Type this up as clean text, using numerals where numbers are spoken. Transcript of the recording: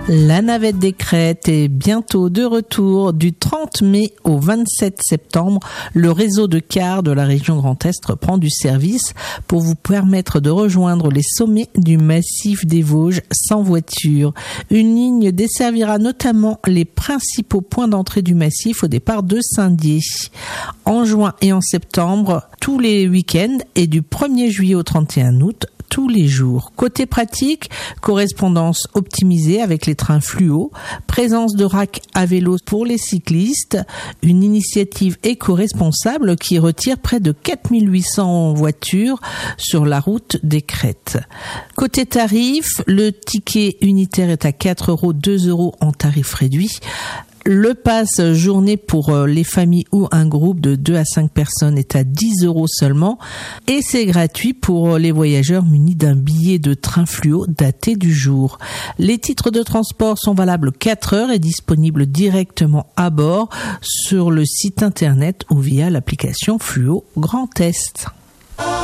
La navette des crêtes est bientôt de retour. Du 30 mai au 27 septembre, le réseau de cars de la région Grand Est reprend du service pour vous permettre de rejoindre les sommets du massif des Vosges sans voiture. Une ligne desservira notamment les principaux points d'entrée du massif au départ de Saint-Dié. En juin et en septembre, tous les week-ends et du 1er juillet au 31 août, tous les jours. Côté pratique, correspondance optimisée avec les trains fluo, présence de racks à vélo pour les cyclistes, une initiative éco-responsable qui retire près de 4800 voitures sur la route des crêtes. Côté tarif, le ticket unitaire est à 4 €, 2 € en tarif réduit. Le pass journée pour les familles ou un groupe de 2 à 5 personnes est à 10 € seulement et c'est gratuit pour les voyageurs munis d'un billet de train fluo daté du jour. Les titres de transport sont valables 4 heures et disponibles directement à bord sur le site internet ou via l'application Fluo Grand Est.